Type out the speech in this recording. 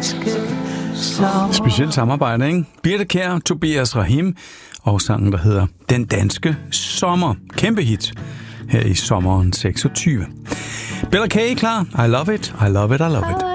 Specielt samarbejde, ikke? Birthe Kjær, Tobias Rahim og sangen, der hedder Den Danske Sommer. Kæmpe hit her i sommeren 26. Bella K. klar. I love it, I love it, I love it.